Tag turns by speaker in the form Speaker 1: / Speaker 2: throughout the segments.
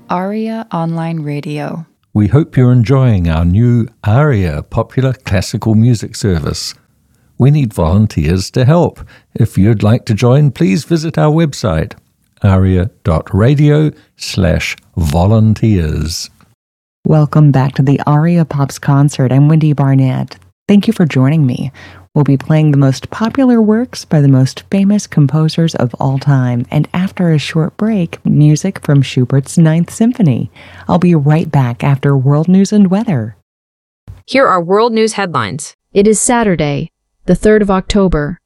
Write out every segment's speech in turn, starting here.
Speaker 1: ARIA Online Radio.
Speaker 2: We hope you're enjoying our new ARIA popular classical music service. We need volunteers to help. If you'd like to join, please visit our website, aria.radio/volunteers.
Speaker 3: Welcome back to the ARIA Pops concert. I'm Wendy Barnett. Thank you for joining me. We'll be playing the most popular works by the most famous composers of all time, and after a short break, music from Schubert's Ninth Symphony. I'll be right back after world news and weather.
Speaker 4: Here are world news headlines.
Speaker 5: It is Saturday, the 3rd of October,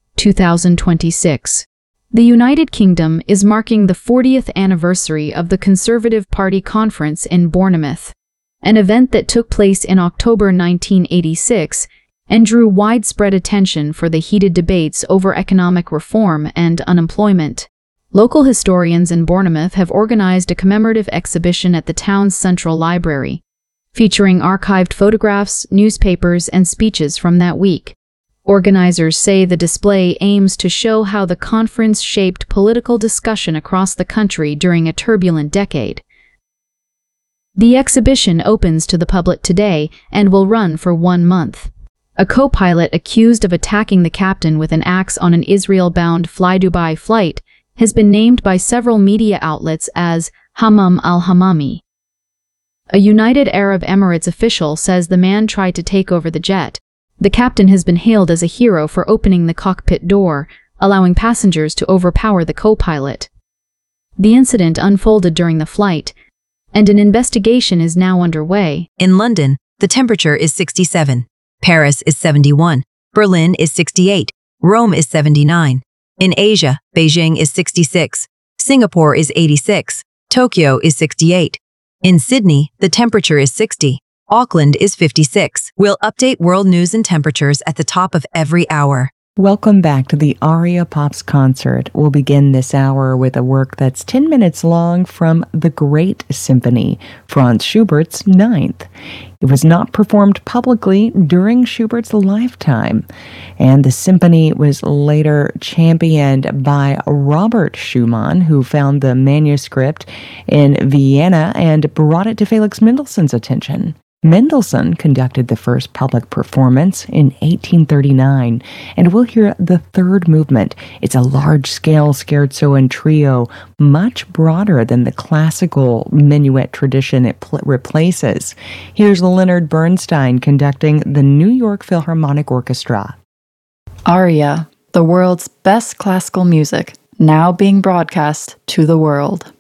Speaker 5: 2026. The United Kingdom is marking the 40th anniversary of the Conservative Party conference in Bournemouth, an event that took place in October 1986 and drew widespread attention for the heated debates over economic reform and unemployment. Local historians in Bournemouth have organized a commemorative exhibition at the town's central library, featuring archived photographs, newspapers, and speeches from that week. Organizers say the display aims to show how the conference shaped political discussion across the country during a turbulent decade. The exhibition opens to the public today and will run for 1 month. A co-pilot accused of attacking the captain with an axe on an Israel-bound Fly-Dubai flight has been named by several media outlets as Hammam al-Hammami. A United Arab Emirates official says the man tried to take over the jet. The captain has been hailed as a hero for opening the cockpit door, allowing passengers to overpower the co-pilot. The incident unfolded during the flight, and an investigation is now underway.
Speaker 6: In London, the temperature is 67. Paris is 71. Berlin is 68. Rome is 79. In Asia, Beijing is 66. Singapore is 86. Tokyo is 68. In Sydney, the temperature is 60. Auckland is 56. We'll update world news and temperatures at the top of every hour.
Speaker 3: Welcome back to the ARIA Pops concert. We'll begin this hour with a work that's 10 minutes long from the Great Symphony, Franz Schubert's Ninth. It was not performed publicly during Schubert's lifetime, and the symphony was later championed by Robert Schumann, who found the manuscript in Vienna and brought it to Felix Mendelssohn's attention. Mendelssohn conducted the first public performance in 1839, and we'll hear the third movement. It's a large-scale scherzo and trio, much broader than the classical minuet tradition it replaces. Here's Leonard Bernstein conducting the New York Philharmonic Orchestra.
Speaker 1: ARIA, the world's best classical music, now being broadcast to the world.